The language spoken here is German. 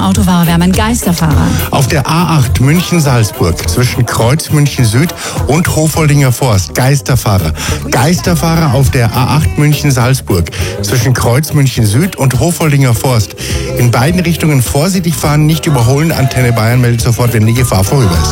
Autofahrer, wir haben einen Geisterfahrer. Auf der A8 München-Salzburg zwischen Kreuz München-Süd und Hofoldinger Forst. Geisterfahrer. Geisterfahrer auf der A8 München-Salzburg zwischen Kreuz München-Süd und Hofoldinger Forst. In beiden Richtungen vorsichtig fahren, nicht überholen. Antenne Bayern meldet sofort, wenn die Gefahr vorüber ist.